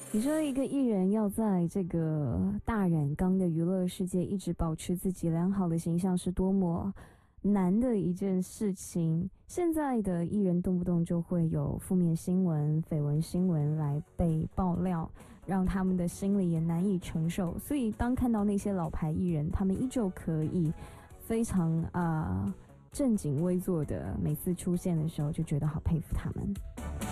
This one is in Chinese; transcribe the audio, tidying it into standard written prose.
你说一个艺人要在这个大染缸的娱乐世界一直保持自己良好的形象，是多么难的一件事情。现在的艺人动不动就会有负面新闻、绯闻新闻来被爆料，让他们的心里也难以承受。所以当看到那些老牌艺人，他们依旧可以非常正襟危坐的每次出现的时候，就觉得好佩服他们。